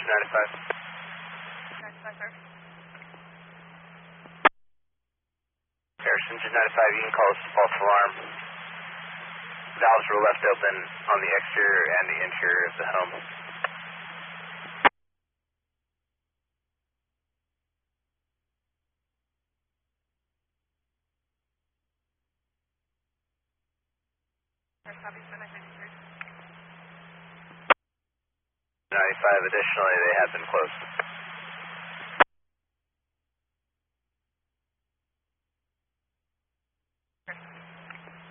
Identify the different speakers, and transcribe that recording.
Speaker 1: 95.
Speaker 2: 95, sir.
Speaker 1: Harrison, Engine 95, you can call us false alarm. Valves were left open on the exterior and the interior of the home.
Speaker 2: Copy, 993.
Speaker 1: 95, additionally, they have been closed.